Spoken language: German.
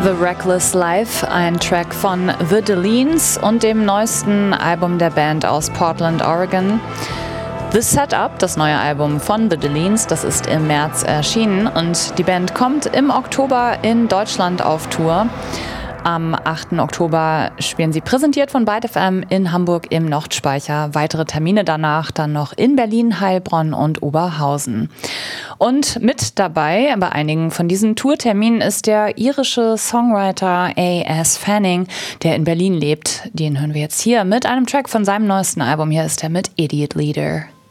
The Reckless Life, ein Track von The Deleens und dem neuesten Album der Band aus Portland, Oregon. The Setup, das neue Album von The Deleens, das ist im März erschienen und die Band kommt im Oktober in Deutschland auf Tour. Am 8. Oktober spielen sie präsentiert von Byte FM in Hamburg im Nordspeicher. Weitere Termine danach dann noch in Berlin, Heilbronn und Oberhausen. Und mit dabei bei einigen von diesen Tourterminen ist der irische Songwriter A.S. Fanning, der in Berlin lebt. Den hören wir jetzt hier mit einem Track von seinem neuesten Album. Hier ist er mit Idiot Leader.